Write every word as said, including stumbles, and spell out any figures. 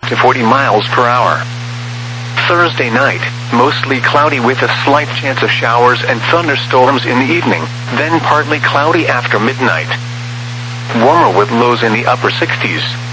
to forty miles per hour. Thursday night, mostly cloudy with a slight chance of showers and thunderstorms in the evening, then partly cloudy after midnight. Warmer with lows in the upper sixties.